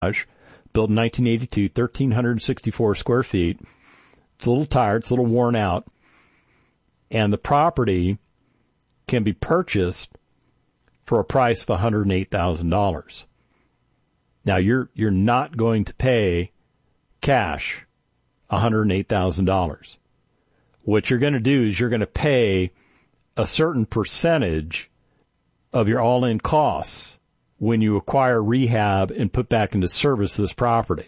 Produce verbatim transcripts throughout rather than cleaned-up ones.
built in nineteen eighty-two, one thousand three hundred sixty-four square feet. It's a little tired. It's a little worn out. And the property can be purchased for a price of one hundred eight thousand dollars. Now, you're you're not going to pay cash one hundred eight thousand dollars. What you're going to do is you're going to pay a certain percentage of your all-in costs when you acquire, rehab, and put back into service this property.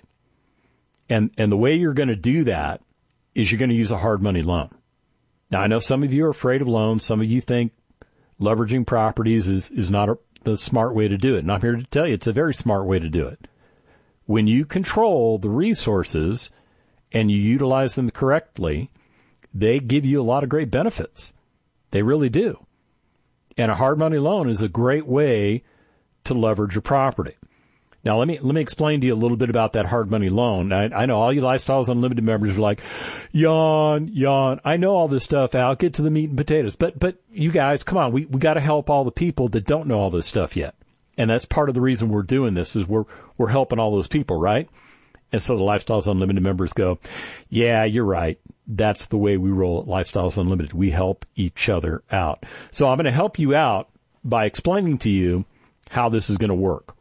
And and the way you're going to do that is you're going to use a hard money loan. Now, I know some of you are afraid of loans. Some of you think leveraging properties is, is not a, the smart way to do it. And I'm here to tell you it's a very smart way to do it. When you control the resources and you utilize them correctly, they give you a lot of great benefits. They really do. And a hard money loan is a great way to leverage your property. Now, let me let me explain to you a little bit about that hard money loan. I, I know all you Lifestyles Unlimited members are like, yawn, yawn. I know all this stuff, Al. Get to the meat and potatoes. But but you guys, come on. We we got to help all the people that don't know all this stuff yet. And that's part of the reason we're doing this is we're we're helping all those people, right? And so the Lifestyles Unlimited members go, yeah, you're right. That's the way we roll at Lifestyles Unlimited. We help each other out. So I'm going to help you out by explaining to you how this is going to work.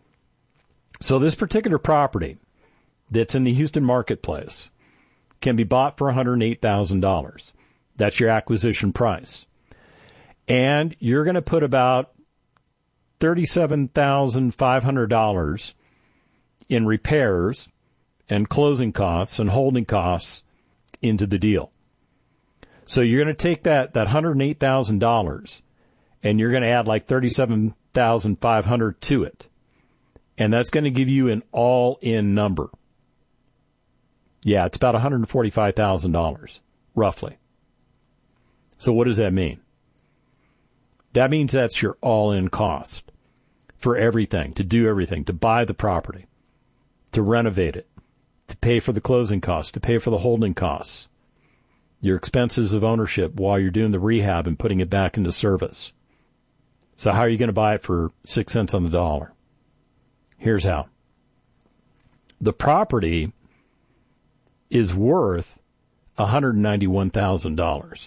So this particular property that's in the Houston marketplace can be bought for one hundred eight thousand dollars. That's your acquisition price. And you're going to put about thirty-seven thousand five hundred dollars in repairs and closing costs and holding costs into the deal. So you're going to take that, that one hundred eight thousand dollars and you're going to add like thirty-seven thousand five hundred dollars to it. And that's going to give you an all-in number. Yeah, it's about one hundred forty-five thousand dollars, roughly. So what does that mean? That means that's your all-in cost for everything, to do everything, to buy the property, to renovate it, to pay for the closing costs, to pay for the holding costs, your expenses of ownership while you're doing the rehab and putting it back into service. So how are you going to buy it for six cents on the dollar? Here's how. The property is worth one hundred ninety-one thousand dollars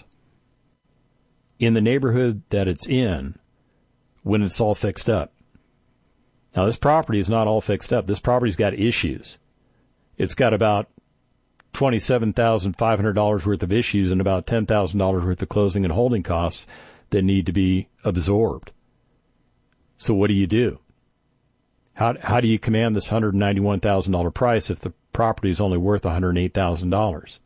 in the neighborhood that it's in when it's all fixed up. Now, this property is not all fixed up. This property's got issues. It's got about twenty-seven thousand five hundred dollars worth of issues and about ten thousand dollars worth of closing and holding costs that need to be absorbed. So what do you do? How how do you command this one hundred ninety-one thousand dollars price if the property is only worth one hundred eight thousand dollars?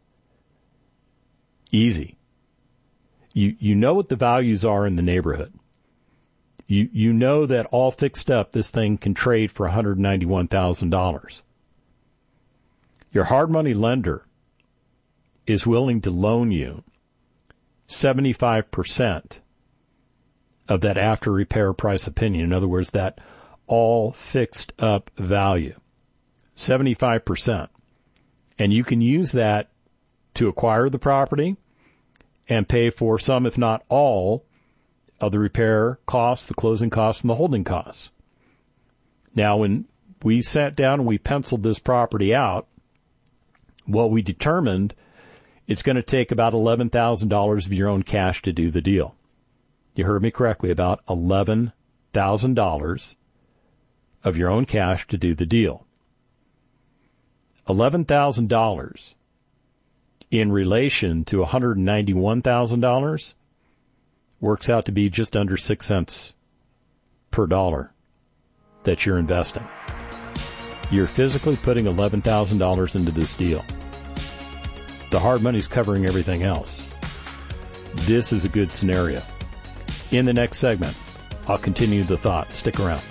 Easy. You you know what the values are in the neighborhood. You you know that all fixed up, this thing can trade for one hundred ninety-one thousand dollars. Your hard money lender is willing to loan you seventy-five percent of that after repair price opinion. In other words, that all fixed up value, seventy-five percent. And you can use that to acquire the property and pay for some, if not all, of the repair costs, the closing costs, and the holding costs. Now, when we sat down and we penciled this property out, what we determined, it's going to take about eleven thousand dollars of your own cash to do the deal. You heard me correctly, about eleven thousand dollars of your own cash to do the deal. eleven thousand dollars in relation to one hundred ninety-one thousand dollars works out to be just under six cents per dollar that you're investing. You're physically putting eleven thousand dollars into this deal. The hard money's covering everything else. This is a good scenario. In the next segment, I'll continue the thought. Stick around.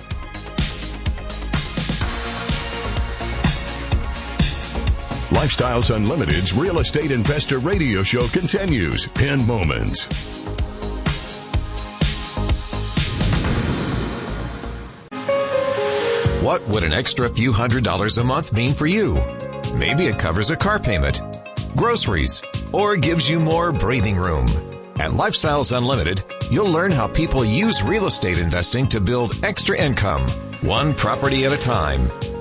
Lifestyles Unlimited's Real Estate Investor Radio Show continues in moments. What would an extra few hundred dollars a month mean for you? Maybe it covers a car payment, groceries, or gives you more breathing room. At Lifestyles Unlimited, you'll learn how people use real estate investing to build extra income, one property at a time.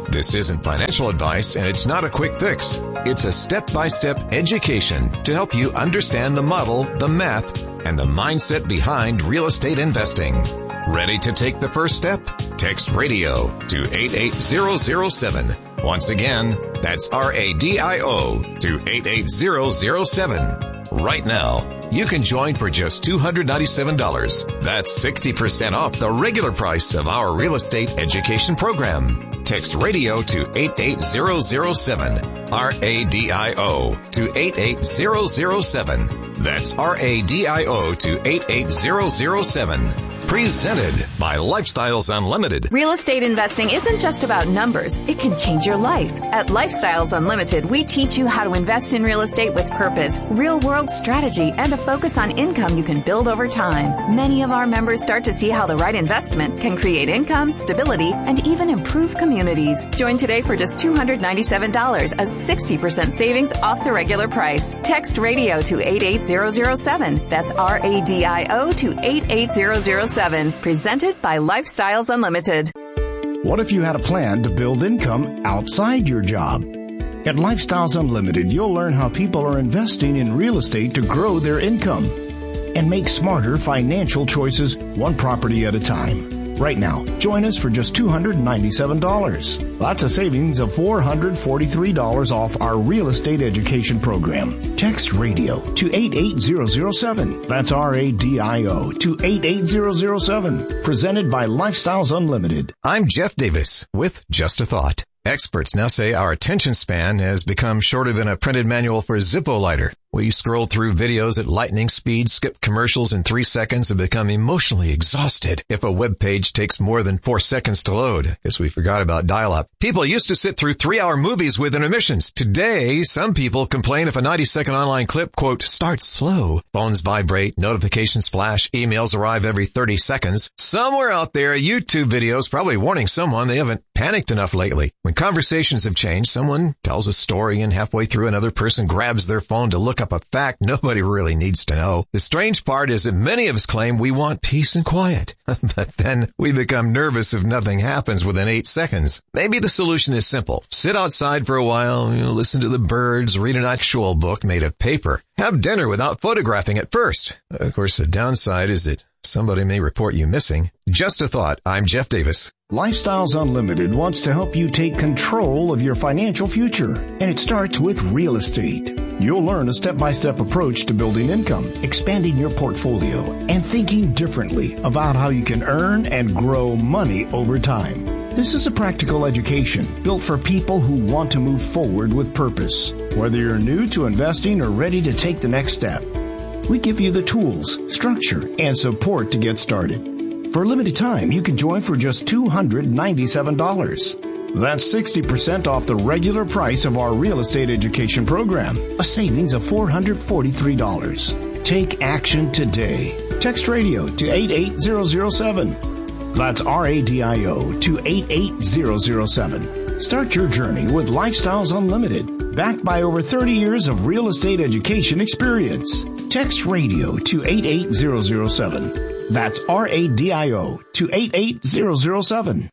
This isn't financial advice, and it's not a quick fix. It's a step-by-step education to help you understand the model, the math, and the mindset behind real estate investing. Ready to take the first step? Text RADIO to eight eight zero zero seven. Once again, that's R A D I O to eight eight zero zero seven. Right now, you can join for just two hundred ninety-seven dollars. That's sixty percent off the regular price of our real estate education program. Text RADIO to eight eight zero zero seven. R A D I O to eight eight zero zero seven. That's R A D I O to eight eight zero zero seven. Presented by Lifestyles Unlimited. Real estate investing isn't just about numbers. It can change your life. At Lifestyles Unlimited, we teach you how to invest in real estate with purpose, real-world strategy, and a focus on income you can build over time. Many of our members start to see how the right investment can create income, stability, and even improve communities. Join today for just two hundred ninety-seven dollars, a sixty percent savings off the regular price. Text RADIO to eight eight zero zero seven. That's R A D I O to eight eight zero zero seven. Presented by Lifestyles Unlimited. What if you had a plan to build income outside your job? At Lifestyles Unlimited, you'll learn how people are investing in real estate to grow their income and make smarter financial choices one property at a time. Right now, join us for just two hundred ninety-seven dollars. That's a savings of four hundred forty-three dollars off our real estate education program. Text RADIO to eight eight zero zero seven. That's R A D I O to eight eight zero zero seven. Presented by Lifestyles Unlimited. I'm Jeff Davis with Just a Thought. Experts now say our attention span has become shorter than a printed manual for a Zippo lighter. We scroll through videos at lightning speed, skip commercials in three seconds, and become emotionally exhausted if a web page takes more than four seconds to load. Guess we forgot about dial-up. People used to sit through three-hour movies with intermissions. Today, some people complain if a ninety-second online clip, quote, starts slow. Phones vibrate, notifications flash, emails arrive every thirty seconds. Somewhere out there, a YouTube video is probably warning someone they haven't panicked enough lately. When conversations have changed, someone tells a story and halfway through another person grabs their phone to look up a fact nobody really needs to know. The strange part is that many of us claim we want peace and quiet, but then we become nervous if nothing happens within eight seconds. Maybe the solution is simple. Sit outside for a while, you know, listen to the birds, read an actual book made of paper. Have dinner without photographing at first. Of course, the downside is that somebody may report you missing. Just a thought. I'm Jeff Davis. Lifestyles Unlimited wants to help you take control of your financial future, and it starts with real estate. You'll learn a step-by-step approach to building income, expanding your portfolio, and thinking differently about how you can earn and grow money over time. This is a practical education built for people who want to move forward with purpose. Whether you're new to investing or ready to take the next step, we give you the tools, structure, and support to get started. For a limited time, you can join for just two hundred ninety-seven dollars. That's sixty percent off the regular price of our real estate education program, a savings of four hundred forty-three dollars. Take action today. Text RADIO to eight eight zero zero seven. That's R A D I O to eight eight zero zero seven. Start your journey with Lifestyles Unlimited, backed by over thirty years of real estate education experience. Text RADIO to eight eight zero zero seven. That's R A D I O to eight eight zero zero seven.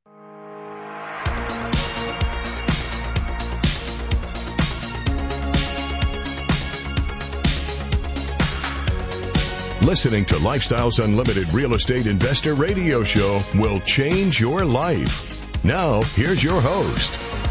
Listening to Lifestyles Unlimited Real Estate Investor Radio Show will change your life. Now, here's your host.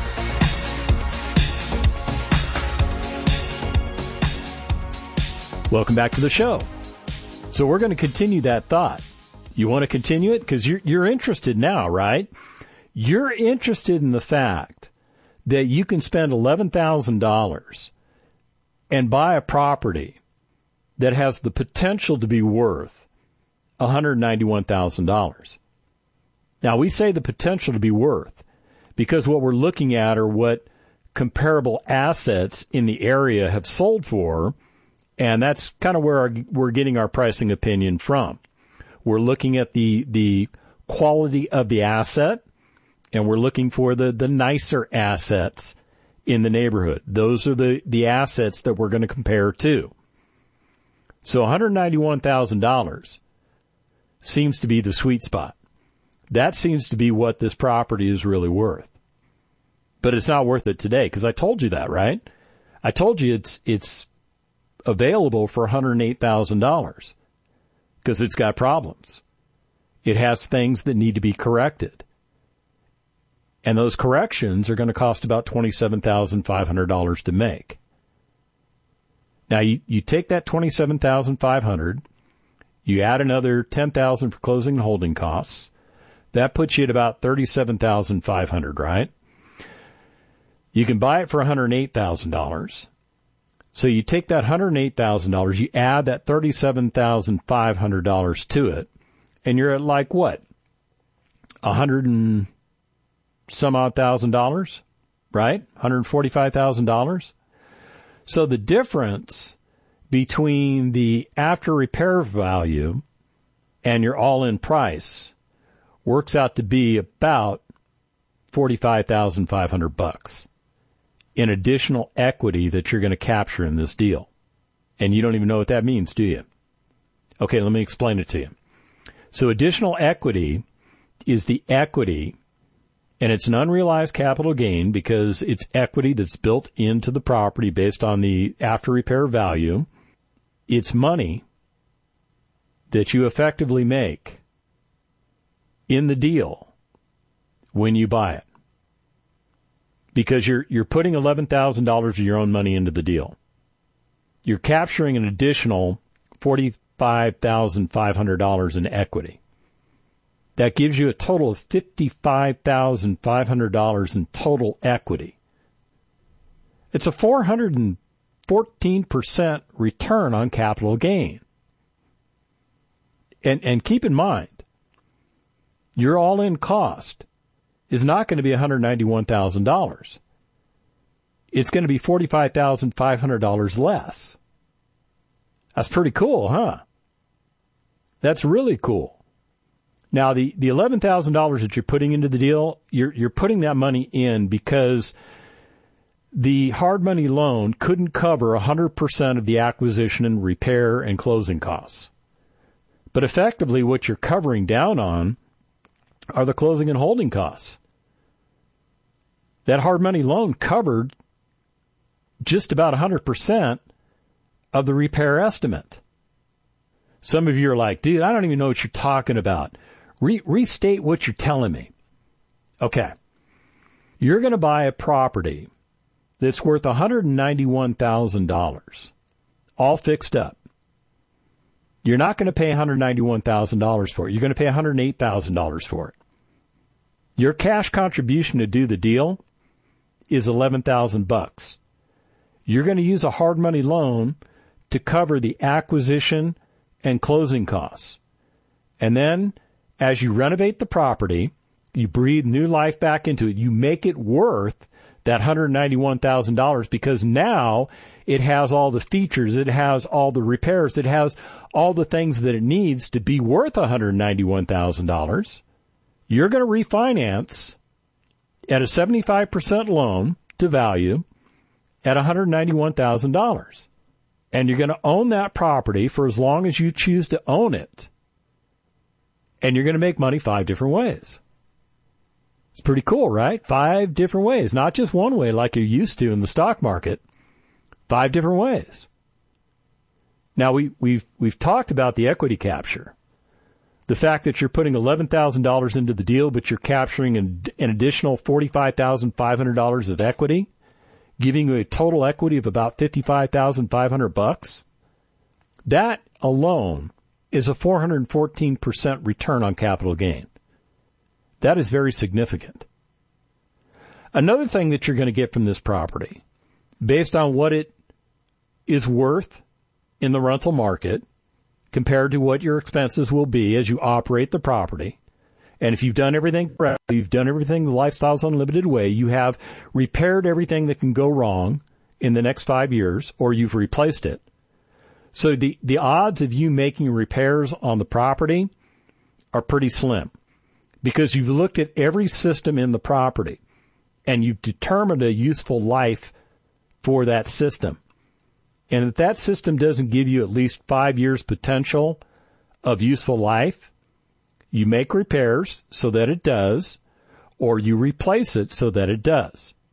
Welcome back to the show. So we're going to continue that thought. You want to continue it? Because you're, you're interested now, right? You're interested in the fact that you can spend eleven thousand dollars and buy a property that has the potential to be worth one hundred ninety-one thousand dollars. Now, we say the potential to be worth because what we're looking at are what comparable assets in the area have sold for, and that's kind of where our, we're getting our pricing opinion from. We're looking at the the quality of the asset, and we're looking for the, the nicer assets in the neighborhood. Those are the, the assets that we're going to compare to. So one hundred ninety-one thousand dollars seems to be the sweet spot. That seems to be what this property is really worth. But it's not worth it today because I told you that, right? I told you it's it's available for one hundred eight thousand dollars because it's got problems. It has things that need to be corrected. And those corrections are going to cost about twenty-seven thousand five hundred dollars to make. Now, you, you take that twenty-seven thousand five hundred dollars, you add another ten thousand dollars for closing and holding costs. That puts you at about thirty-seven thousand five hundred dollars, right? You can buy it for one hundred eight thousand dollars. So you take that one hundred eight thousand dollars, you add that thirty-seven thousand five hundred dollars to it, and you're at like what? A hundred and some odd thousand dollars, right? one hundred forty-five thousand dollars. So the difference between the after repair value and your all-in price works out to be about forty-five thousand five hundred bucks in additional equity that you're going to capture in this deal. And you don't even know what that means, do you? Okay, let me explain it to you. So additional equity is the equity, and it's an unrealized capital gain because it's equity that's built into the property based on the after repair value. It's money that you effectively make in the deal when you buy it. Because you're you're putting eleven thousand dollars of your own money into the deal. You're capturing an additional forty-five thousand five hundred dollars in equity. That gives you a total of fifty-five thousand five hundred dollars in total equity. It's a four hundred fourteen percent return on capital gain. And and keep in mind, your all-in cost is not going to be one hundred ninety-one thousand dollars. It's going to be forty-five thousand five hundred dollars less. That's pretty cool, huh? That's really cool. Now, the, the eleven thousand dollars that you're putting into the deal, you're you're putting that money in because the hard money loan couldn't cover one hundred percent of the acquisition and repair and closing costs. But effectively, what you're covering down on are the closing and holding costs. That hard money loan covered just about one hundred percent of the repair estimate. Some of you are like, dude, I don't even know what you're talking about. Re- restate what you're telling me. Okay. You're going to buy a property that's worth one hundred ninety-one thousand dollars, all fixed up. You're not going to pay one hundred ninety-one thousand dollars for it. You're going to pay one hundred eight thousand dollars for it. Your cash contribution to do the deal is eleven thousand bucks. You're going to use a hard money loan to cover the acquisition and closing costs. And then as you renovate the property, you breathe new life back into it. You make it worth that one hundred ninety-one thousand dollars because now it has all the features, it has all the repairs, it has all the things that it needs to be worth one hundred ninety-one thousand dollars. You're going to refinance at a seventy-five percent loan to value at one hundred ninety-one thousand dollars. And you're going to own that property for as long as you choose to own it. And you're going to make money five different ways. It's pretty cool, right? Five different ways. Not just one way like you're used to in the stock market. Five different ways. Now, we, we've we've talked about the equity capture. The fact that you're putting eleven thousand dollars into the deal, but you're capturing an, an additional forty-five thousand five hundred dollars of equity, giving you a total equity of about fifty-five thousand five hundred bucks. That alone is a four hundred fourteen percent return on capital gain. That is very significant. Another thing that you're going to get from this property, based on what it is worth in the rental market compared to what your expenses will be as you operate the property, and if you've done everything correctly, you've done everything the Lifestyles Unlimited way, you have repaired everything that can go wrong in the next five years, or you've replaced it. So the, the odds of you making repairs on the property are pretty slim because you've looked at every system in the property and you've determined a useful life for that system. And if that system doesn't give you at least five years potential of useful life, you make repairs so that it does, or you replace it so that it does.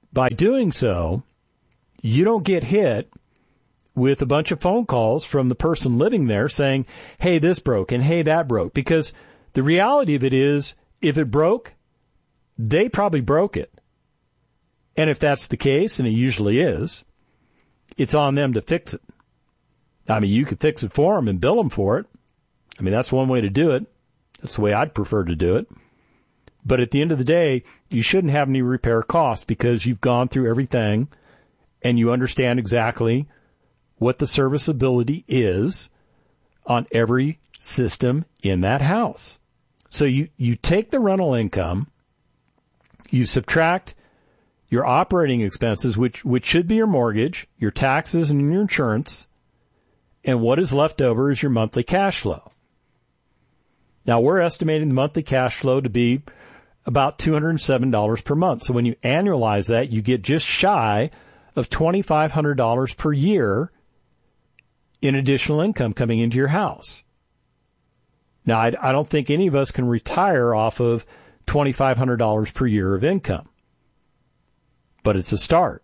by doing so, you don't get hit with a bunch of phone calls from the person living there saying, hey, this broke and hey, that broke. Because the reality of it is, if it broke, they probably broke it. And if that's the case, and it usually is, it's on them to fix it. I mean, you could fix it for them and bill them for it. I mean, that's one way to do it. That's the way I'd prefer to do it. But at the end of the day, you shouldn't have any repair costs because you've gone through everything and you understand exactly what the serviceability is on every system in that house. So you, you take the rental income, you subtract your operating expenses, which, which should be your mortgage, your taxes, and your insurance, and what is left over is your monthly cash flow. Now, we're estimating the monthly cash flow to be about two hundred seven dollars per month. So when you annualize that, you get just shy of twenty-five hundred dollars per year in additional income coming into your house. Now, I, I don't think any of us can retire off of twenty-five hundred dollars per year of income, but it's a start.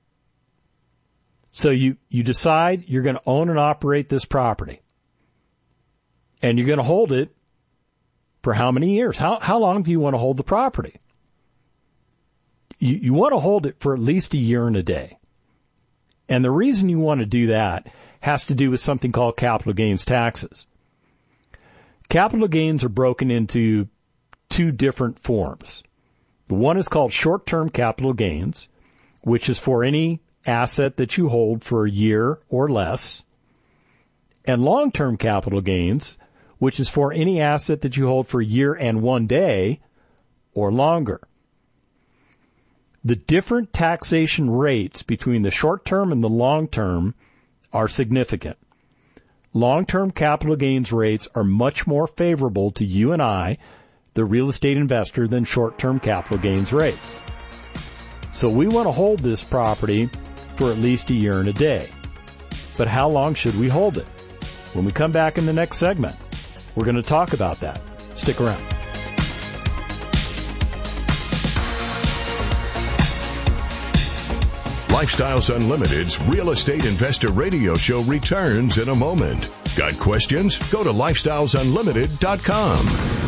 So you, you decide you're going to own and operate this property, and you're going to hold it for how many years? How how long do you want to hold the property? You, you want to hold it for at least a year and a day. And the reason you want to do that has to do with something called capital gains taxes. Capital gains are broken into two different forms. One is called short-term capital gains, which is for any asset that you hold for a year or less, and long-term capital gains, which is for any asset that you hold for a year and one day or longer. The different taxation rates between the short-term and the long-term are significant. Long-term capital gains rates are much more favorable to you and I, the real estate investor, than short-term capital gains rates. So we want to hold this property for at least a year and a day. But how long should we hold it? When we come back in the next segment, we're going to talk about that. Stick around. Lifestyles Unlimited's Real Estate Investor Radio Show returns in a moment. Got questions? Go to lifestyles unlimited dot com.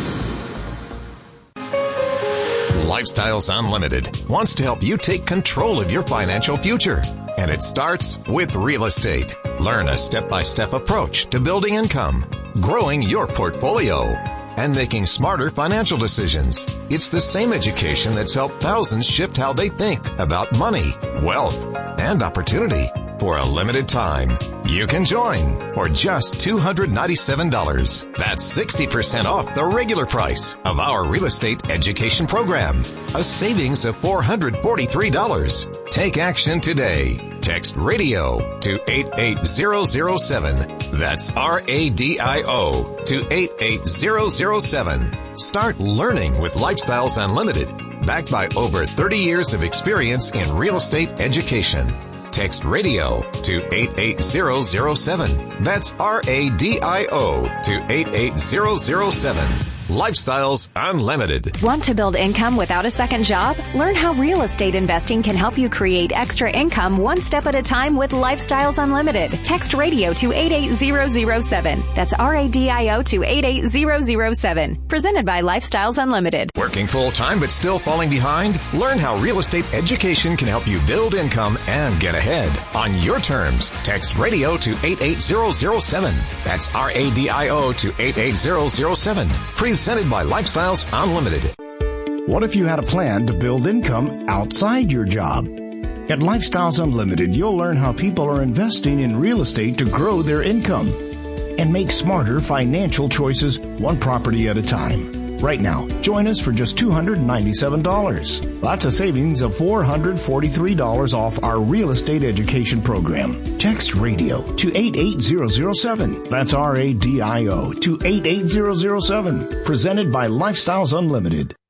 Lifestyles Unlimited wants to help you take control of your financial future. And it starts with real estate. Learn a step-by-step approach to building income, growing your portfolio, and making smarter financial decisions. It's the same education that's helped thousands shift how they think about money, wealth, and opportunity. For a limited time, you can join for just two hundred ninety-seven dollars. That's sixty percent off the regular price of our real estate education program. A savings of four hundred forty-three dollars. Take action today. Text radio to eight eight zero zero seven. That's R A D I O to eight eight zero zero seven. Start learning with Lifestyles Unlimited, backed by over thirty years of experience in real estate education. Text radio to eight eight zero zero seven. That's R A D I O to eight eight zero zero seven. Lifestyles Unlimited. Want to build income without a second job? Learn how real estate investing can help you create extra income one step at a time with Lifestyles Unlimited. Text radio to eight eight zero zero seven. That's R A D I O to eight eight zero zero seven. Presented by Lifestyles Unlimited. Working full-time but still falling behind? Learn how real estate education can help you build income and get ahead. On your terms, text radio to eight eight zero zero seven. That's R A D I O to eight eight zero zero seven. Presented by Lifestyles Unlimited. What if you had a plan to build income outside your job? At Lifestyles Unlimited, you'll learn how people are investing in real estate to grow their income and make smarter financial choices one property at a time. Right now, join us for just two hundred ninety-seven dollars. That's a savings of four hundred forty-three dollars off our real estate education program. Text radio to eight eight zero zero seven. That's R A D I O to eight eight zero zero seven. Presented by Lifestyles Unlimited.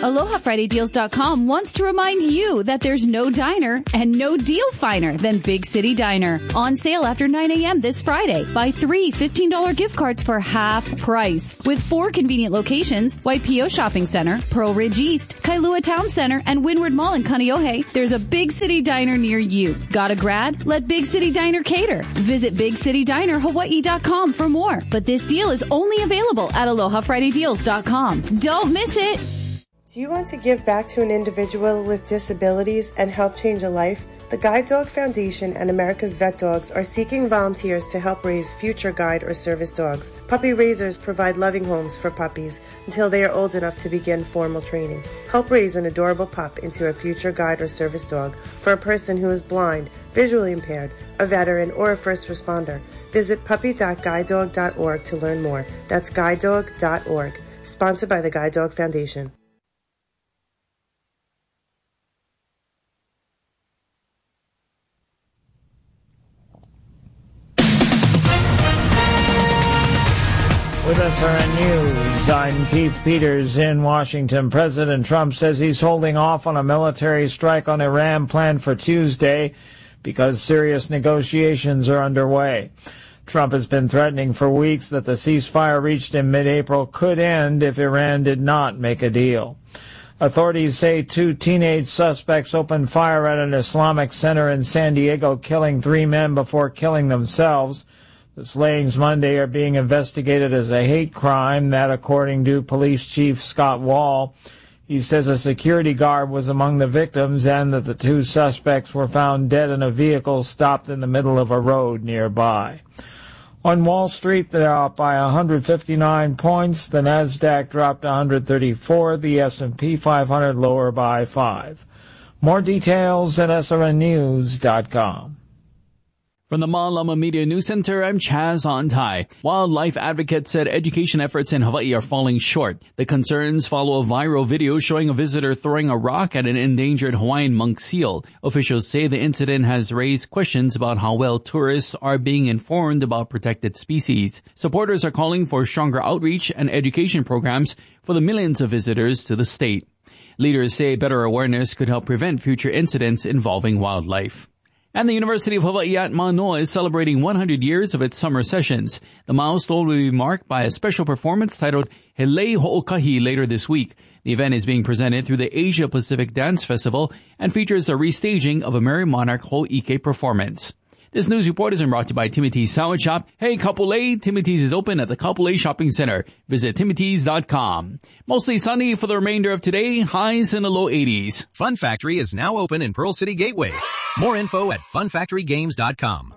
Aloha Friday Deals dot com wants to remind you that there's no diner and no deal finer than Big City Diner. On sale after nine a.m. this Friday. Buy three fifteen dollars gift cards for half price. With four convenient locations, Waipio Shopping Center, Pearl Ridge East, Kailua Town Center, and Windward Mall in Kaneohe, there's a Big City Diner near you. Got a grad? Let Big City Diner cater. Visit Big City Diner Hawaii dot com for more. But this deal is only available at Aloha Friday Deals dot com. Don't miss it! Do you want to give back to an individual with disabilities and help change a life? The Guide Dog Foundation and America's Vet Dogs are seeking volunteers to help raise future guide or service dogs. Puppy raisers provide loving homes for puppies until they are old enough to begin formal training. Help raise an adorable pup into a future guide or service dog for a person who is blind, visually impaired, a veteran, or a first responder. Visit puppy dot guide dog dot org to learn more. That's guide dog dot org. Sponsored by the Guide Dog Foundation. With S R N News, I'm Keith Peters in Washington. President Trump says he's holding off on a military strike on Iran planned for Tuesday because serious negotiations are underway. Trump has been threatening for weeks that the ceasefire reached in mid-April could end if Iran did not make a deal. Authorities say two teenage suspects opened fire at an Islamic center in San Diego, killing three men before killing themselves. The slayings Monday are being investigated as a hate crime, that according to Police Chief Scott Wall. He says a security guard was among the victims and that the two suspects were found dead in a vehicle stopped in the middle of a road nearby. On Wall Street, they're up by one hundred fifty-nine points. The Nasdaq dropped one hundred thirty-four. The S and P five hundred lower by five. More details at S R N news dot com. From the Malama Media News Center, I'm Chaz Ontai. Wildlife advocates said education efforts in Hawaii are falling short. The concerns follow a viral video showing a visitor throwing a rock at an endangered Hawaiian monk seal. Officials say the incident has raised questions about how well tourists are being informed about protected species. Supporters are calling for stronger outreach and education programs for the millions of visitors to the state. Leaders say better awareness could help prevent future incidents involving wildlife. And the University of Hawaii at Manoa is celebrating one hundred years of its summer sessions. The milestone will be marked by a special performance titled Helei Ho'okahi later this week. The event is being presented through the Asia Pacific Dance Festival and features a restaging of a Merry Monarch Ho'ike performance. This news report is brought to you by Timothy's Salad Shop. Hey, Kapolei! Timothy's is open at the Kapolei Shopping Center. Visit timothy's dot com. Mostly sunny for the remainder of today. Highs in the low eighties. Fun Factory is now open in Pearl City Gateway. More info at fun factory games dot com.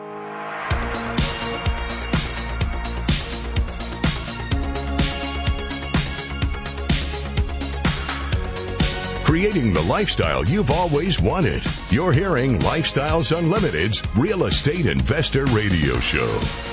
Creating the lifestyle you've always wanted. You're hearing Lifestyles Unlimited's Real Estate Investor Radio Show.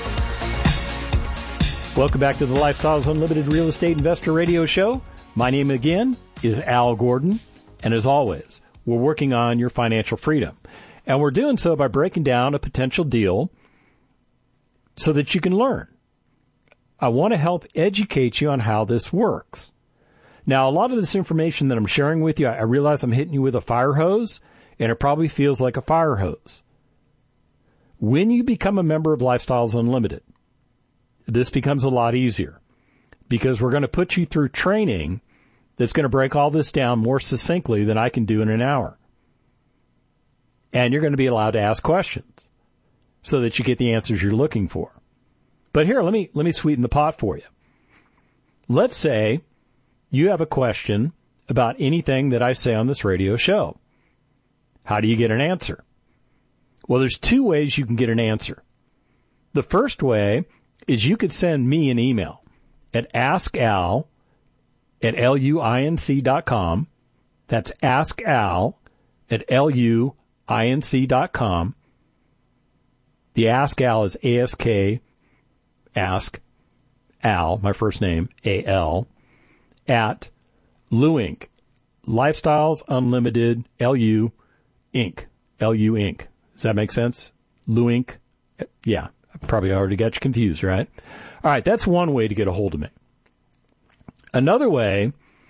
Welcome back to the Lifestyles Unlimited Real Estate Investor Radio Show. My name again is Al Gordon, and as always, we're working on your financial freedom. And we're doing so by breaking down a potential deal so that you can learn. I want to help educate you on how this works. Now, a lot of this information that I'm sharing with you, I realize I'm hitting you with a fire hose, and it probably feels like a fire hose. When you become a member of Lifestyles Unlimited, this becomes a lot easier because we're going to put you through training that's going to break all this down more succinctly than I can do in an hour. And you're going to be allowed to ask questions so that you get the answers you're looking for. But here, let me let me sweeten the pot for you. Let's say you have a question about anything that I say on this radio show. How do you get an answer? Well, there's two ways you can get an answer. The first way is you could send me an email at askal at luinc dot com. That's askal at luinc dot com. The Ask Al is A S K, Ask Al, my first name, A L, at Luinc, Lifestyles Unlimited, L U, Inc, L U Inc. Does that make sense? Luinc? Yeah, I probably already got you confused, right? All right, that's one way to get a hold of me. Another way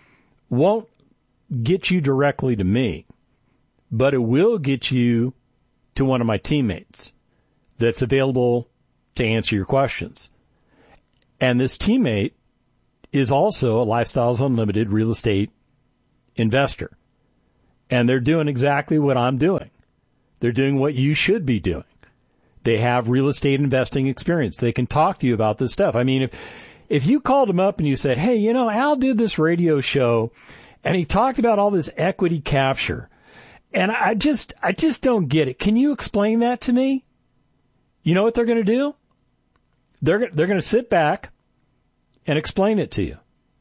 won't get you directly to me, but it will get you to one of my teammates that's available to answer your questions. And this teammate is also a Lifestyles Unlimited real estate investor. And they're doing exactly what I'm doing. They're doing what you should be doing. They have real estate investing experience. They can talk to you about this stuff. I mean, if if you called them up and you said, hey, you know, Al did this radio show and he talked about all this equity capture, and I just I just don't get it. Can you explain that to me? You know what they're going to do? They're they're going to sit back and explain it to you.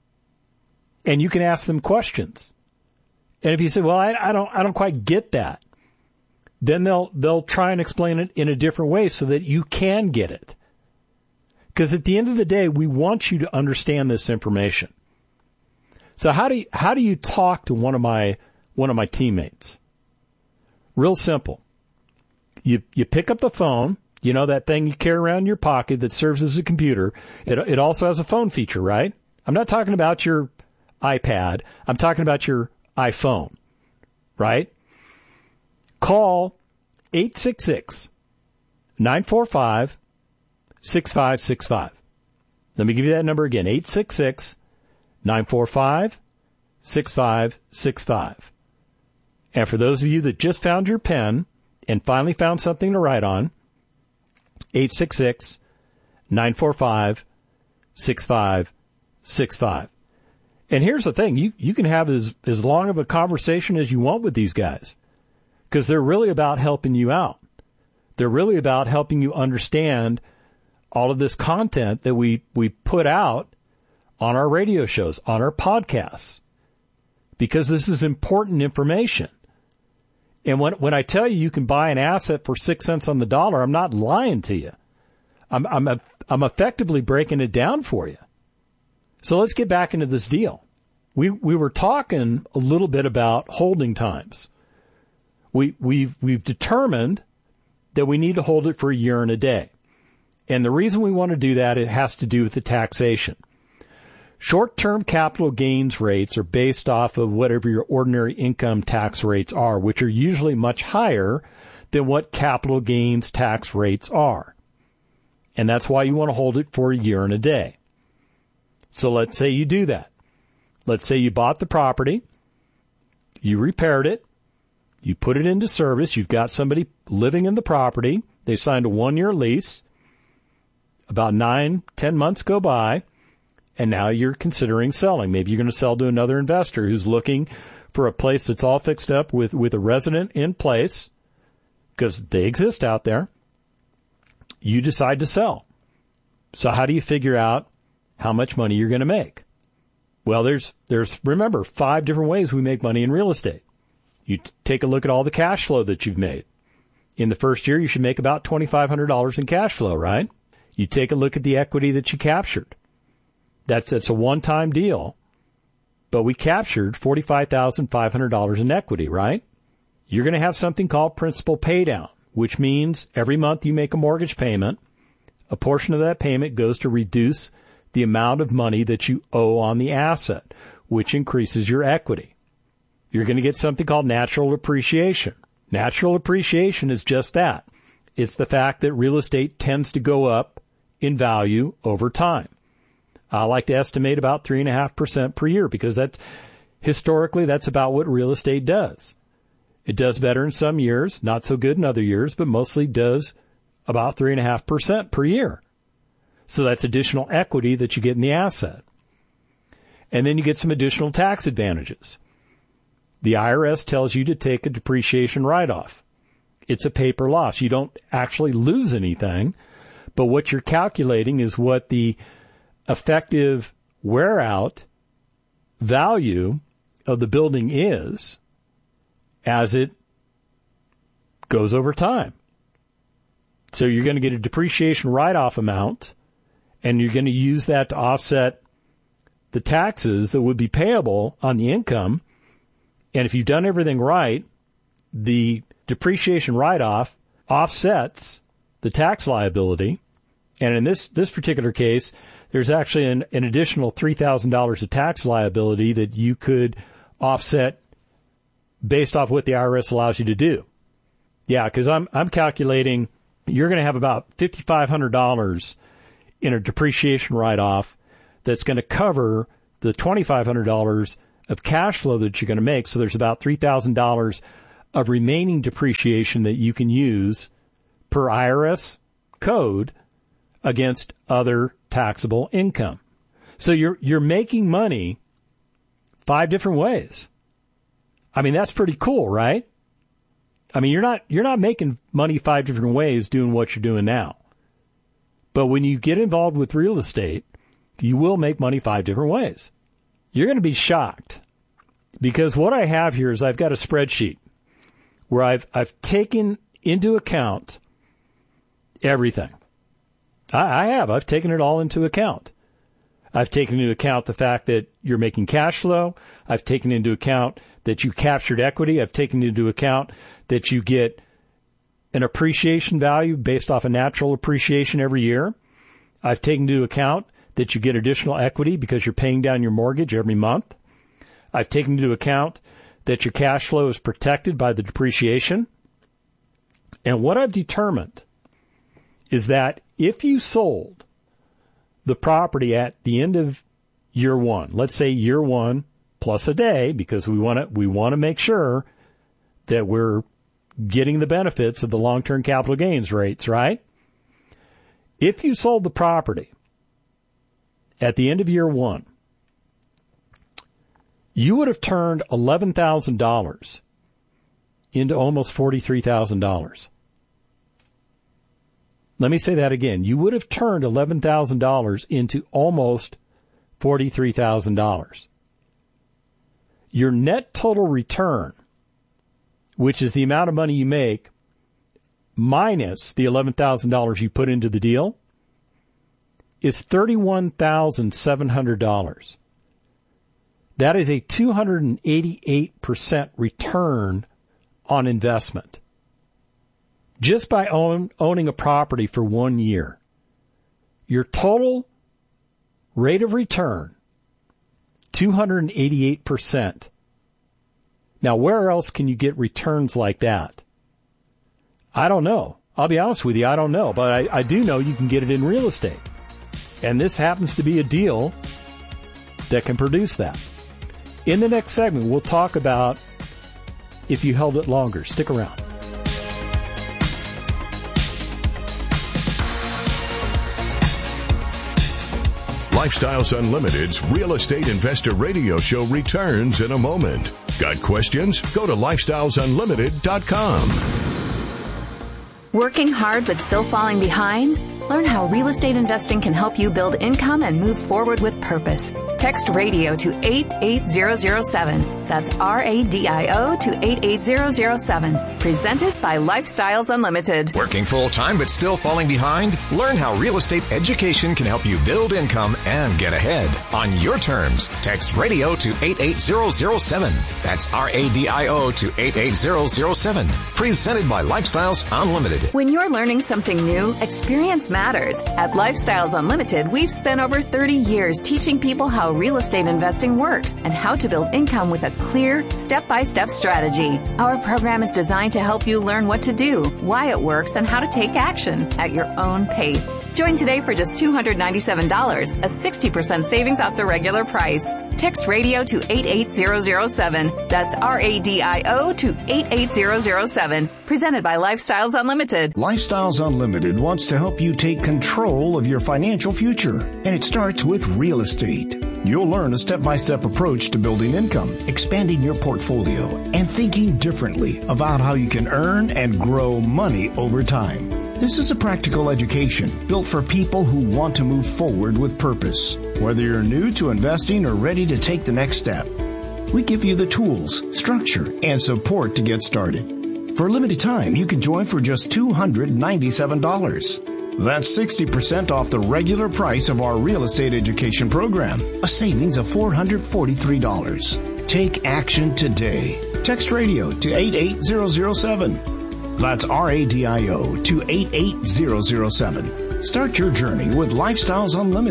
And you can ask them questions. And if you say, well, I, I don't I don't quite get that, then they'll they'll try and explain it in a different way so that you can get it. Because at the end of the day, we want you to understand this information. So how do you, how do you talk to one of my one of my teammates? Real simple. You you pick up the phone, you know, that thing you carry around in your pocket that serves as a computer. It it also has a phone feature, right? I'm not talking about your iPad. I'm talking about your iPhone, right? Call eight six six, nine four five, six five six five. Let me give you that number again, eight six six, nine four five, six five six five. And for those of you that just found your pen and finally found something to write on, eight six six, nine four five, six five six five. And here's the thing, you, you can have as, as long of a conversation as you want with these guys, because they're really about helping you out. They're really about helping you understand all of this content that we, we put out on our radio shows, on our podcasts, because this is important information. And when when I tell you you can buy an asset for six cents on the dollar, I'm not lying to you. I'm I'm I'm effectively breaking it down for you. So let's get back into this deal. We we were talking a little bit about holding times. We we've we've determined that we need to hold it for a year and a day. And the reason we want to do that, it has to do with the taxation. Short-term capital gains rates are based off of whatever your ordinary income tax rates are, which are usually much higher than what capital gains tax rates are. And that's why you want to hold it for a year and a day. So let's say you do that. Let's say you bought the property, you repaired it, you put it into service, you've got somebody living in the property, they signed a one-year lease, about nine, ten months go by, and now you're considering selling. Maybe you're going to sell to another investor who's looking for a place that's all fixed up with, with a resident in place, because they exist out there. You decide to sell. So how do you figure out how much money you're going to make? Well, there's, there's, remember, five different ways we make money in real estate. You t- take a look at all the cash flow that you've made. In the first year, you should make about twenty-five hundred dollars in cash flow, right? You take a look at the equity that you captured. That's, that's a one-time deal, but we captured forty-five thousand five hundred dollars in equity, right? You're going to have something called principal paydown, which means every month you make a mortgage payment. A portion of that payment goes to reduce the amount of money that you owe on the asset, which increases your equity. You're going to get something called natural appreciation. Natural appreciation is just that. It's the fact that real estate tends to go up in value over time. I like to estimate about three point five percent per year because that's historically that's about what real estate does. It does better in some years, not so good in other years, but mostly does about three point five percent per year. So that's additional equity that you get in the asset. And then you get some additional tax advantages. The I R S tells you to take a depreciation write-off. It's a paper loss. You don't actually lose anything, but what you're calculating is what the effective wear-out value of the building is as it goes over time. So you're going to get a depreciation write-off amount, and you're going to use that to offset the taxes that would be payable on the income. And if you've done everything right, the depreciation write-off offsets the tax liability. And in this, this particular case, there's actually an, an additional three thousand dollars of tax liability that you could offset based off what the I R S allows you to do. Yeah, because I'm I'm calculating you're going to have about five thousand five hundred dollars in a depreciation write-off that's going to cover the two thousand five hundred dollars of cash flow that you're going to make. So there's about three thousand dollars of remaining depreciation that you can use per I R S code against other taxable income. So you're you're making money five different ways. I mean, that's pretty cool, right? I mean, you're not you're not making money five different ways doing what you're doing now. But when you get involved with real estate, you will make money five different ways. You're going to be shocked because what I have here is I've got a spreadsheet where I've I've taken into account everything. I, I have. I've taken it all into account. I've taken into account the fact that you're making cash flow. I've taken into account that you captured equity. I've taken into account that you get an appreciation value based off a natural appreciation every year. I've taken into account that you get additional equity because you're paying down your mortgage every month. I've taken into account that your cash flow is protected by the depreciation. And what I've determined is that if you sold the property at the end of year one, let's say year one plus a day, because we want to we want to make sure that we're getting the benefits of the long-term capital gains rates, right? If you sold the property at the end of year one, you would have turned eleven thousand dollars into almost forty-three thousand dollars. Let me say that again. You would have turned eleven thousand dollars into almost forty-three thousand dollars. Your net total return, which is the amount of money you make minus the eleven thousand dollars you put into the deal, is thirty-one thousand seven hundred dollars. That is a two hundred eighty-eight percent return on investment. Just by own, owning a property for one year, your total rate of return, two hundred eighty-eight percent. Now, where else can you get returns like that? I don't know. I'll be honest with you, I don't know. But I, I do know you can get it in real estate. And this happens to be a deal that can produce that. In the next segment, we'll talk about if you held it longer. Stick around. Lifestyles Unlimited's Real Estate Investor Radio Show returns in a moment. Got questions? Go to lifestyles unlimited dot com. Working hard but still falling behind? Learn how real estate investing can help you build income and move forward with purpose. Text radio to eight eight zero zero seven. That's R A D I O to eight eight zero zero seven. Presented by Lifestyles Unlimited. Working full-time but still falling behind? Learn how real estate education can help you build income and get ahead. On your terms, text radio to eight eight zero zero seven. That's R A D I O to eight eight zero zero seven. Presented by Lifestyles Unlimited. When you're learning something new, experience matters. At Lifestyles Unlimited, we've spent over thirty years teaching people how real estate investing works and how to build income with a clear, step-by-step strategy. Our program is designed to help you learn what to do, why it works, and how to take action at your own pace. Join today for just two hundred ninety-seven dollars, a sixty percent savings off the regular price. Text radio to eight eight zero zero seven. That's R A D I O to eight eight zero zero seven. Presented by Lifestyles Unlimited. Lifestyles Unlimited wants to help you take control of your financial future, and it starts with real estate. You'll learn a step-by-step approach to building income, expanding your portfolio, and thinking differently about how you can earn and grow money over time. This is a practical education built for people who want to move forward with purpose. Whether you're new to investing or ready to take the next step, we give you the tools, structure, and support to get started. For a limited time, you can join for just two hundred ninety-seven dollars. That's sixty percent off the regular price of our real estate education program, a savings of four hundred forty-three dollars. Take action today. Text radio to eight eight zero zero seven. That's R A D I O to eight eight zero zero seven. Start your journey with Lifestyles Unlimited.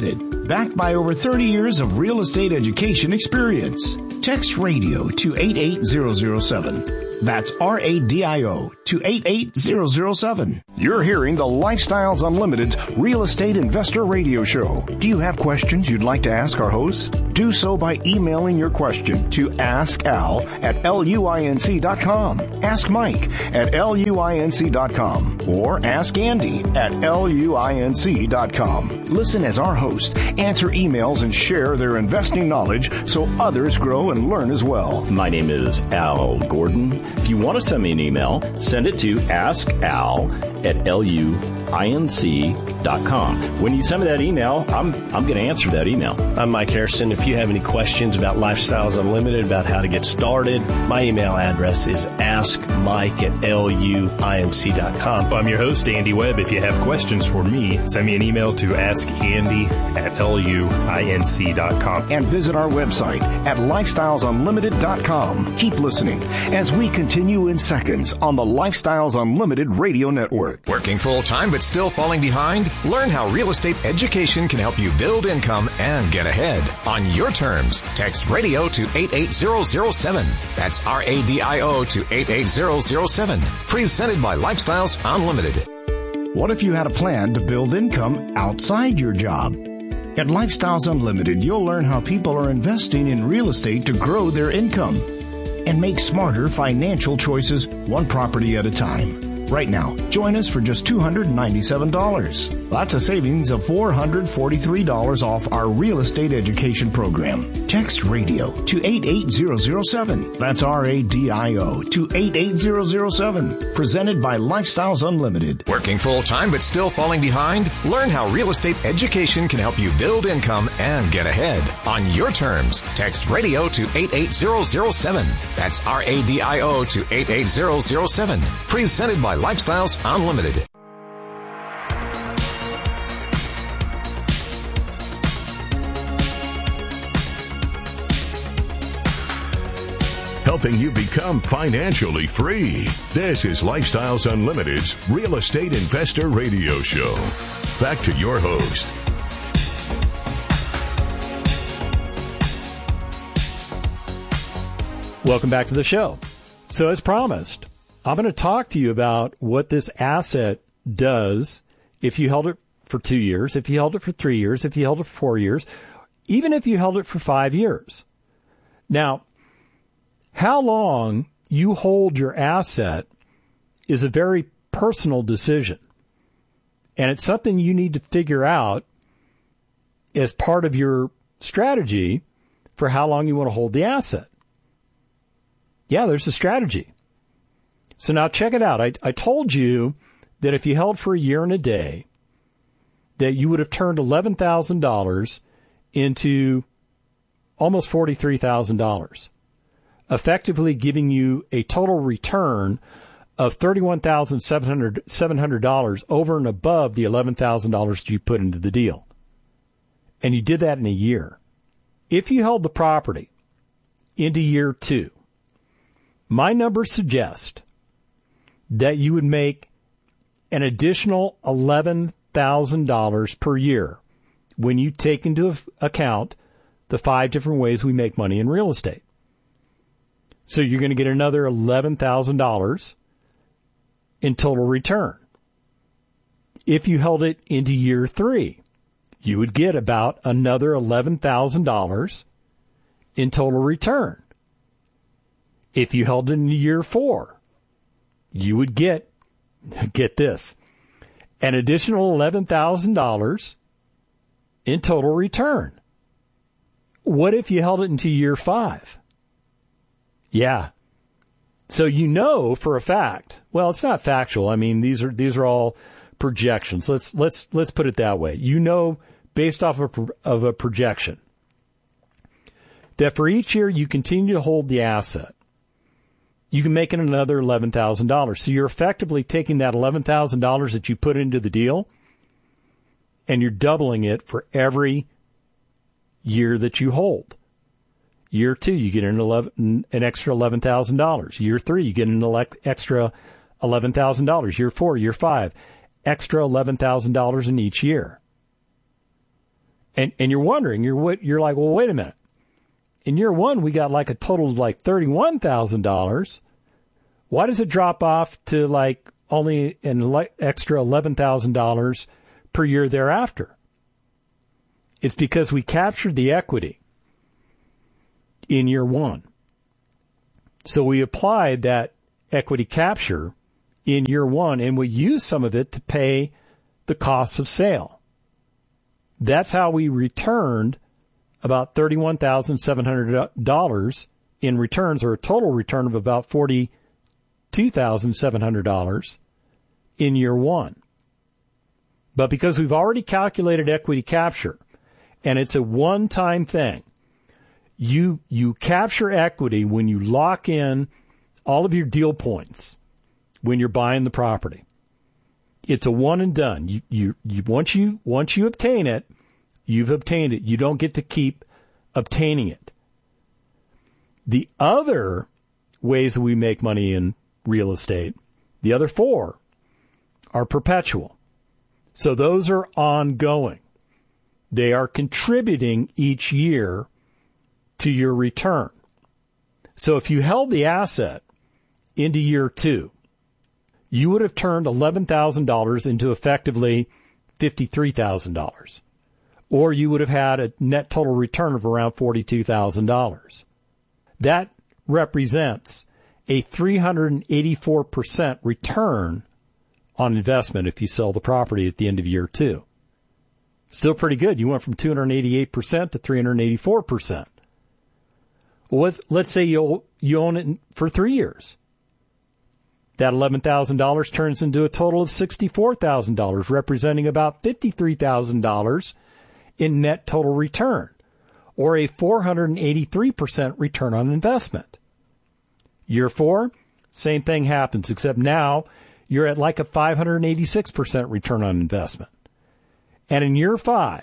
backed by over thirty years of real estate education experience. Text radio to eight eight zero zero seven. That's R A D I O to eight eight zero zero seven. You're hearing the Lifestyles Unlimited's Real Estate Investor Radio Show. Do you have questions you'd like to ask our host? Do so by emailing your question to askal at luinc dot com, ask Mike at luinc dot com, or ask Andy at luinc dot com. Listen as our hosts answer emails and share their investing knowledge so others grow and learn as well. My name is Al Gordon. If you want to send me an email, send it to askal at luinc dot com. When you send me that email, I'm I'm going to answer that email. I'm Mike Harrison. If you have any questions about Lifestyles Unlimited, about how to get started, my email address is askmike at luinc dot com. I'm your host, Andy Webb. If you have questions for me, send me an email to askandy at luinc dot com. And visit our website at lifestyles unlimited dot com. Keep listening as we continue in seconds on the Lifestyles Unlimited Radio Network. Working full-time but still falling behind? Learn how real estate education can help you build income and get ahead. On your terms, text radio to eight eight zero zero seven. That's R A D I O to eight eight zero zero seven. Presented by Lifestyles Unlimited. What if you had a plan to build income outside your job? At Lifestyles Unlimited, you'll learn how people are investing in real estate to grow their income and make smarter financial choices one property at a time. Right now, join us for just two hundred ninety-seven dollars. That's a savings of four hundred forty-three dollars off our real estate education program. Text radio to eight eight zero zero seven. That's R A D I O to eight eight zero zero seven. Presented by Lifestyles Unlimited. Working full-time but still falling behind? Learn how real estate education can help you build income and get ahead. On your terms, text radio to eight eight zero zero seven. That's R A D I O to eight eight zero zero seven. Presented by Lifestyles Unlimited. Helping you become financially free. This is Lifestyles Unlimited's Real Estate Investor Radio Show. Back to your host. Welcome back to the show. So as promised, I'm going to talk to you about what this asset does if you held it for two years, if you held it for three years, if you held it for four years, even if you held it for five years. Now, how long you hold your asset is a very personal decision. And it's something you need to figure out as part of your strategy for how long you want to hold the asset. Yeah, there's a strategy. So now check it out. I, I told you that if you held for a year and a day, that you would have turned eleven thousand dollars into almost forty-three thousand dollars, effectively giving you a total return of thirty-one thousand seven hundred dollars over and above the eleven thousand dollars you put into the deal. And you did that in a year. If you held the property into year two, my numbers suggest that you would make an additional eleven thousand dollars per year when you take into account the five different ways we make money in real estate. So you're going to get another eleven thousand dollars in total return. If you held it into year three, you would get about another eleven thousand dollars in total return. If you held it into year four, you would get, get this, an additional eleven thousand dollars in total return. What if you held it into year five? Yeah. So you know for a fact, well, it's not factual. I mean, these are these are all projections. Let's let's let's put it that way. You know, based off of, of a projection, that for each year you continue to hold the asset, you can make it another eleven thousand dollars. So you're effectively taking that eleven thousand dollars that you put into the deal, and you're doubling it for every year that you hold. Year two, you get an, eleven, an extra eleven thousand dollars. Year three, you get an elect, extra eleven thousand dollars. Year four, year five, extra eleven thousand dollars in each year. And and you're wondering, you're you're like, well, wait a minute. In year one, we got like a total of like thirty-one thousand dollars. Why does it drop off to like only an extra eleven thousand dollars per year thereafter? It's because we captured the equity in year one. So we applied that equity capture in year one, and we used some of it to pay the costs of sale. That's how we returned about thirty-one thousand seven hundred dollars in returns, or a total return of about forty-two thousand seven hundred dollars in year one. But because we've already calculated equity capture, and it's a one-time thing, you you capture equity when you lock in all of your deal points when you're buying the property. It's a one and done. You you, you once you once you obtain it, you've obtained it. You don't get to keep obtaining it. The other ways that we make money in real estate, the other four, are perpetual. So those are ongoing. They are contributing each year to your return. So if you held the asset into year two, you would have turned eleven thousand dollars into effectively fifty-three thousand dollars. Or you would have had a net total return of around forty-two thousand dollars. That represents a three hundred eighty-four percent return on investment if you sell the property at the end of year two. Still pretty good. You went from two hundred eighty-eight percent to three hundred eighty-four percent. Well, let's, let's say you you own it for three years. That eleven thousand dollars turns into a total of sixty-four thousand dollars, representing about fifty-three thousand dollars in net total return, or a four hundred eighty-three percent return on investment. Year four, same thing happens, except now you're at like a five hundred eighty-six percent return on investment. And in year five,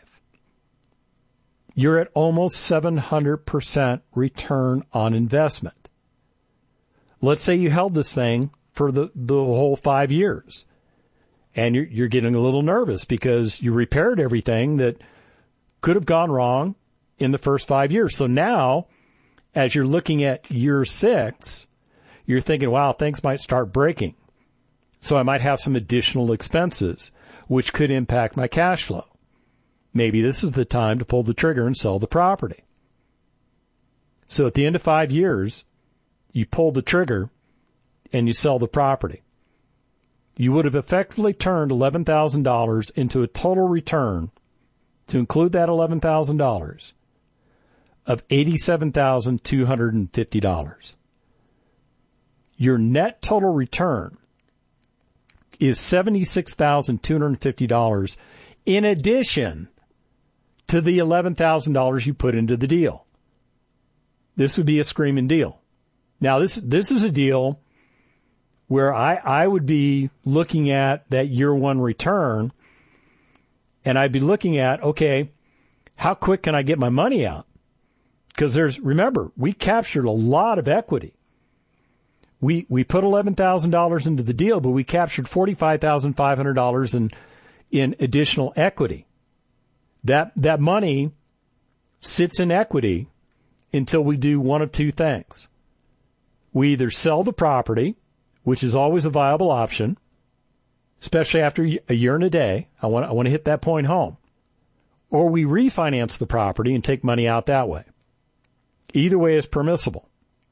you're at almost seven hundred percent return on investment. Let's say you held this thing for the, the whole five years, and you're, you're getting a little nervous because you repaired everything that could have gone wrong in the first five years. So now, as you're looking at year six, you're thinking, wow, things might start breaking. So I might have some additional expenses, which could impact my cash flow. Maybe this is the time to pull the trigger and sell the property. So at the end of five years, you pull the trigger and you sell the property. You would have effectively turned eleven thousand dollars into a total return, to include that eleven thousand dollars, of eighty-seven thousand two hundred fifty dollars. Your net total return is seventy-six thousand two hundred fifty dollars in addition to the eleven thousand dollars you put into the deal. This would be a screaming deal. Now, this this is a deal where I, I would be looking at that year one return, and I'd be looking at, okay, how quick can I get my money out? Because there's, remember, we captured a lot of equity. We we put eleven thousand dollars into the deal, but we captured forty-five thousand five hundred dollars in in additional equity. That that money sits in equity until we do one of two things. We either sell the property, which is always a viable option, especially after a year and a day. I want I want to hit that point home. Or we refinance the property and take money out that way. Either way is permissible.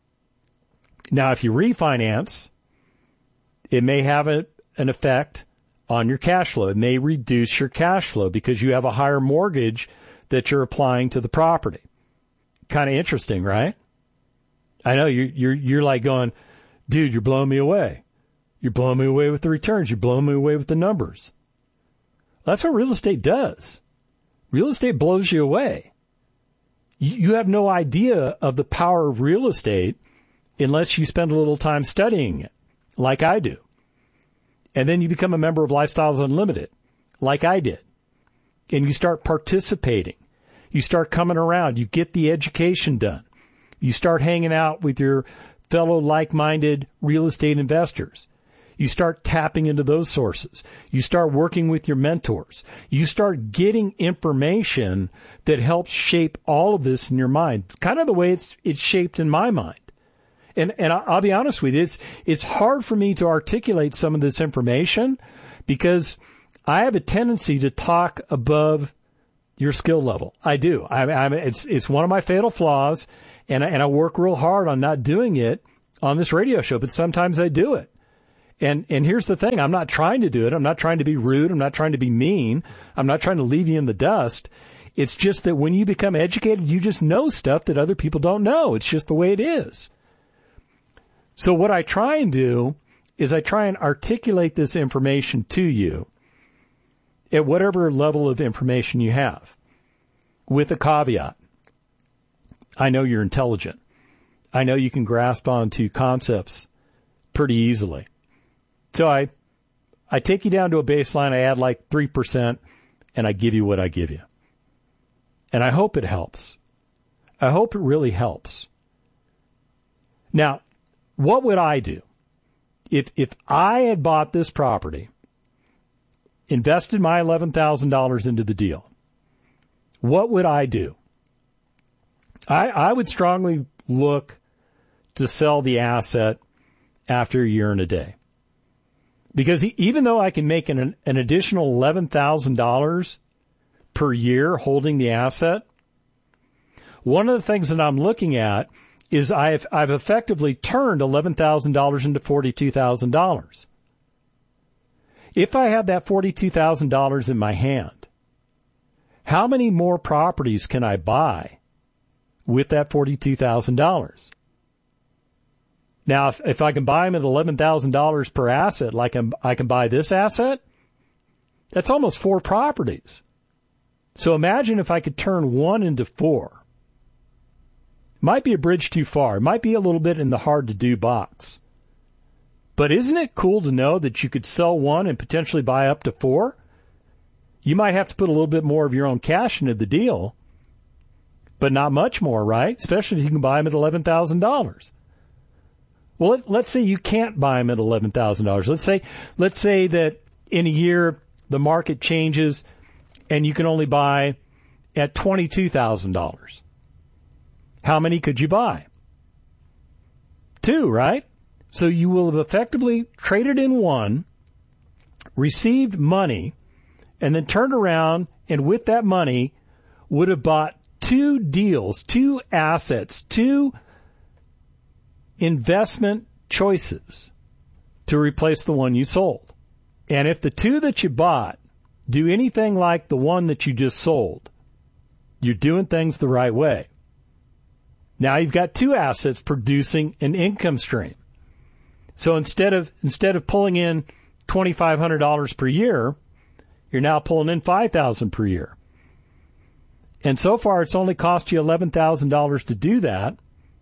Now, if you refinance, it may have a, an effect on your cash flow. It may reduce your cash flow because you have a higher mortgage that you're applying to the property. Kind of interesting, right? I know you're, you're, you're like going, dude, you're blowing me away. You're blowing me away with the returns. You're blowing me away with the numbers. That's what real estate does. Real estate blows you away. You, you have no idea of the power of real estate unless you spend a little time studying it, like I do. And then you become a member of Lifestyles Unlimited, like I did. And you start participating. You start coming around. You get the education done. You start hanging out with your fellow like-minded real estate investors. You start tapping into those sources. You start working with your mentors. You start getting information that helps shape all of this in your mind, kind of the way it's it's shaped in my mind. And and I'll be honest with you, it's it's hard for me to articulate some of this information because I have a tendency to talk above your skill level. I do. I, I'm, it's it's one of my fatal flaws, and I, and I work real hard on not doing it on this radio show, but sometimes I do it. And and here's the thing, I'm not trying to do it. I'm not trying to be rude. I'm not trying to be mean. I'm not trying to leave you in the dust. It's just that when you become educated, you just know stuff that other people don't know. It's just the way it is. So what I try and do is I try and articulate this information to you at whatever level of information you have, with a caveat. I know you're intelligent. I know you can grasp onto concepts pretty easily. So I, I take you down to a baseline, I add like three percent, and I give you what I give you. And I hope it helps. I hope it really helps. Now, what would I do? If, if I had bought this property, invested my eleven thousand dollars into the deal, what would I do? I, I would strongly look to sell the asset after a year and a day. Because even though I can make an, an additional eleven thousand dollars per year holding the asset, one of the things that I'm looking at is I've, I've effectively turned eleven thousand dollars into forty-two thousand dollars. If I have that forty-two thousand dollars in my hand, how many more properties can I buy with that forty-two thousand dollars? Now, if, if I can buy them at eleven thousand dollars per asset, like I'm, I can buy this asset, that's almost four properties. So imagine if I could turn one into four. Might be a bridge too far. It might be a little bit in the hard-to-do box. But isn't it cool to know that you could sell one and potentially buy up to four? You might have to put a little bit more of your own cash into the deal, but not much more, right? Especially if you can buy them at eleven thousand dollars. Well, let, let's say you can't buy them at eleven thousand dollars. Let's say, let's say that in a year the market changes and you can only buy at twenty-two thousand dollars. How many could you buy? Two, right? So you will have effectively traded in one, received money, and then turned around and with that money would have bought two deals, two assets, two investment choices to replace the one you sold. And if the two that you bought do anything like the one that you just sold, you're doing things the right way. Now you've got two assets producing an income stream. So instead of instead of pulling in twenty-five hundred dollars per year, you're now pulling in five thousand dollars per year. And so far it's only cost you eleven thousand dollars to do that,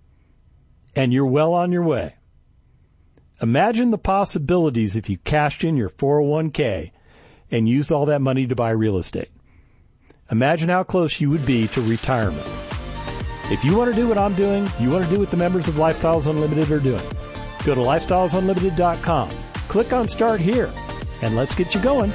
and you're well on your way. Imagine the possibilities if you cashed in your four oh one k and used all that money to buy real estate. Imagine how close you would be to retirement. If you want to do what I'm doing, you want to do what the members of Lifestyles Unlimited are doing, go to lifestyles unlimited dot com. Click on Start Here, and let's get you going.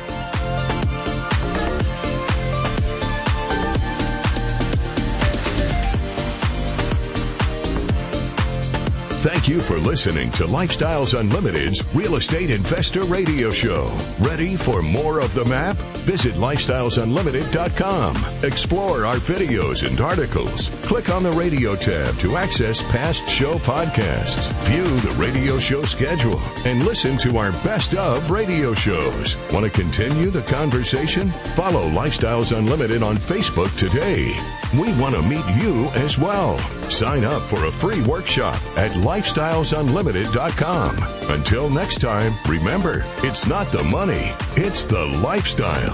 Thank you for listening to Lifestyles Unlimited's Real Estate Investor Radio Show. Ready for more of the map? Visit lifestyles unlimited dot com. Explore our videos and articles. Click on the radio tab to access past show podcasts. View the radio show schedule and listen to our best of radio shows. Want to continue the conversation? Follow Lifestyles Unlimited on Facebook today. We want to meet you as well. Sign up for a free workshop at lifestyles unlimited dot com. Until next time, remember, it's not the money, it's the lifestyle.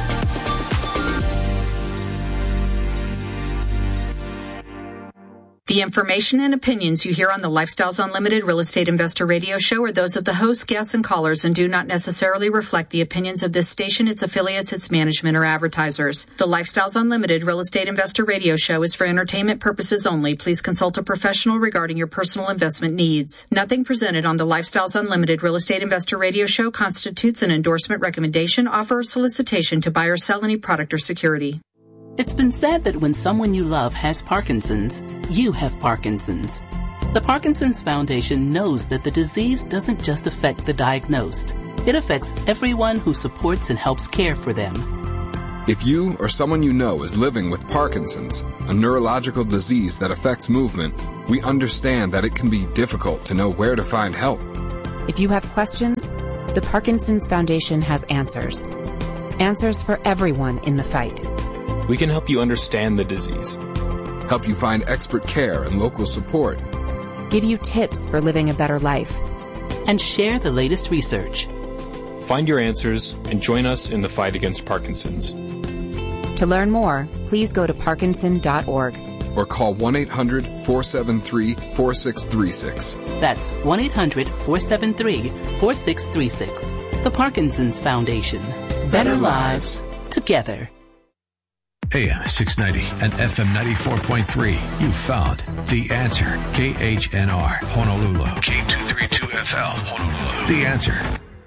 The The information and opinions you hear on the Lifestyles Unlimited Real Estate Investor Radio Show are those of the hosts, guests, and callers and do not necessarily reflect the opinions of this station, its affiliates, its management, or advertisers. The Lifestyles Unlimited Real Estate Investor Radio Show is for entertainment purposes only. Please consult a professional regarding your personal investment needs. Nothing presented on the Lifestyles Unlimited Real Estate Investor Radio Show constitutes an endorsement, recommendation, offer, or solicitation to buy or sell any product or security. It's been said that when someone you love has Parkinson's, you have Parkinson's. The Parkinson's Foundation knows that the disease doesn't just affect the diagnosed. It affects everyone who supports and helps care for them. If you or someone you know is living with Parkinson's, a neurological disease that affects movement, we understand that it can be difficult to know where to find help. If you have questions, the Parkinson's Foundation has answers. Answers for everyone in the fight. We can help you understand the disease, help you find expert care and local support, give you tips for living a better life, and share the latest research. Find your answers and join us in the fight against Parkinson's. To learn more, please go to parkinson dot org or call one eight hundred, four seven three, four six three six. That's one eight hundred, four seven three, four six three six. The Parkinson's Foundation. Better lives together. A M six ninety and F M ninety-four point three. You found The Answer. K H N R, Honolulu. K two thirty-two F L, Honolulu. The Answer.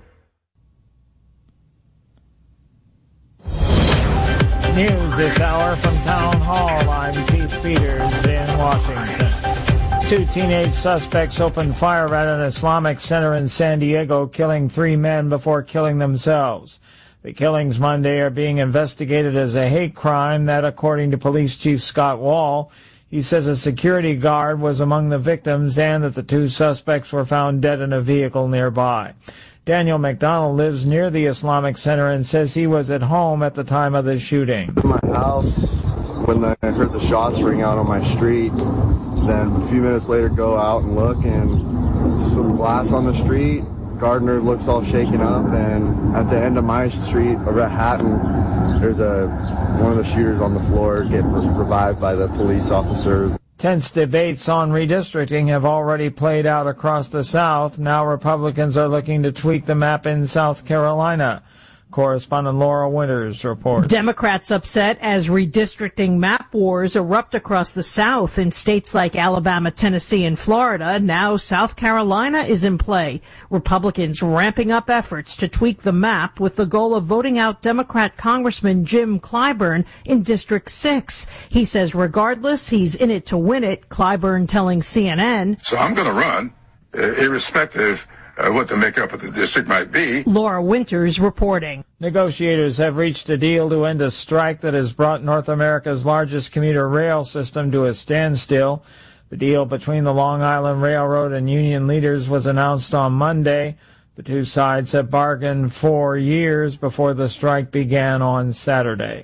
News this hour from Town Hall. I'm Keith Peters in Washington. Two teenage suspects opened fire at an Islamic center in San Diego, killing three men before killing themselves. The killings Monday are being investigated as a hate crime that, according to Police Chief Scott Wall, he says a security guard was among the victims and that the two suspects were found dead in a vehicle nearby. Daniel McDonald lives near the Islamic Center and says he was at home at the time of the shooting. In my house, when I heard the shots ring out on my street, then a few minutes later go out and look, and some glass on the street. Gardner looks all shaken up, and at the end of my street over at Hatton, there's a one of the shooters on the floor getting revived by the police officers. Tense debates on redistricting have already played out across the South. Now Republicans are looking to tweak the map in South Carolina. Correspondent Laura Winters reports. Democrats upset as redistricting map wars erupt across the South in states like Alabama, Tennessee, and Florida. Now South Carolina is in play. Republicans ramping up efforts to tweak the map with the goal of voting out Democrat Congressman Jim Clyburn in District six. He says regardless, he's in it to win it, Clyburn telling C N N. So I'm going to run, uh, irrespective Uh, what the makeup of the district might be. Laura Winters reporting. Negotiators have reached a deal to end a strike that has brought North America's largest commuter rail system to a standstill. The deal between the Long Island Railroad and union leaders was announced on Monday. The two sides have bargained for years before the strike began on Saturday.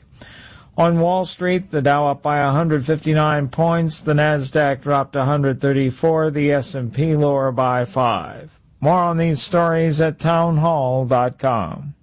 On Wall Street, the Dow up by one hundred fifty-nine points, the Nasdaq dropped one hundred thirty-four, the S and P lower by five. More on these stories at townhall dot com.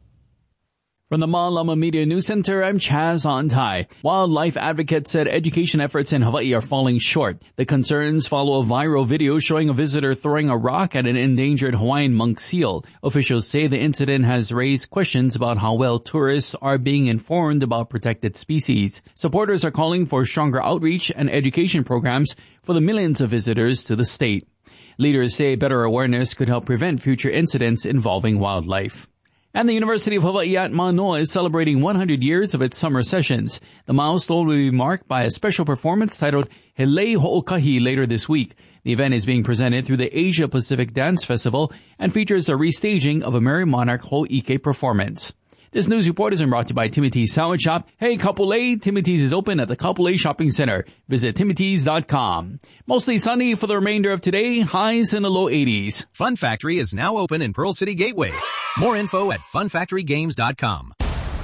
From the Malama Media News Center, I'm Chaz Antai. Wildlife advocates said education efforts in Hawaii are falling short. The concerns follow a viral video showing a visitor throwing a rock at an endangered Hawaiian monk seal. Officials say the incident has raised questions about how well tourists are being informed about protected species. Supporters are calling for stronger outreach and education programs for the millions of visitors to the state. Leaders say better awareness could help prevent future incidents involving wildlife. And the University of Hawaii at Manoa is celebrating one hundred years of its summer sessions. The milestone will be marked by a special performance titled Helei Ho'okahi later this week. The event is being presented through the Asia Pacific Dance Festival and features a restaging of a Merry Monarch Ho'ike performance. This news report is brought to you by Timothy's Salad Shop. Hey, Kapolei, Timothy's is open at the Kapolei Shopping Center. Visit timothy's dot com. Mostly sunny for the remainder of today. Highs in the low eighties. Fun Factory is now open in Pearl City Gateway. More info at fun factory games dot com.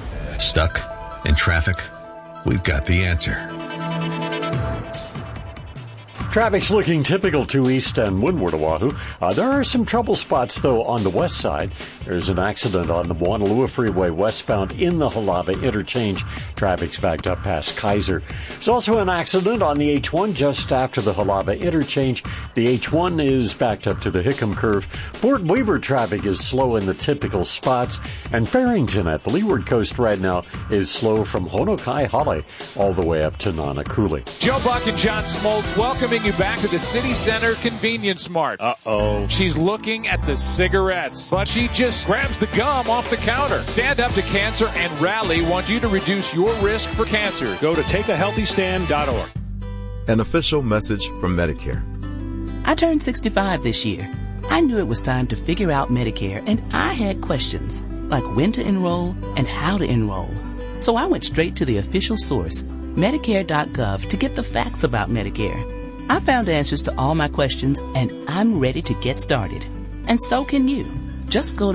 Stuck in traffic? We've got the answer. Traffic's looking typical to east and windward Oahu. Uh, there are some trouble spots, though, on the west side. There's an accident on the Moanalua Freeway westbound in the Halava interchange. Traffic's backed up past Kaiser. There's also an accident on the H one just after the Halava interchange. The H one is backed up to the Hickam curve. Fort Weaver traffic is slow in the typical spots. And Farrington at the Leeward Coast right now is slow from Honokai Hale all the way up to Nanakuli. Joe Buck and John Smoltz welcoming you back to the City Center Convenience Mart. Uh-oh. She's looking at the cigarettes, but she just grabs the gum off the counter. Stand Up to Cancer and Rally want you to reduce your risk for cancer. Go to take a healthy stand dot org. An official message from Medicare. I turned sixty-five this year. I knew it was time to figure out Medicare, and I had questions, like when to enroll and how to enroll. So I went straight to the official source, Medicare dot gov, to get the facts about Medicare. I found answers to all my questions, and I'm ready to get started. And so can you. Just go to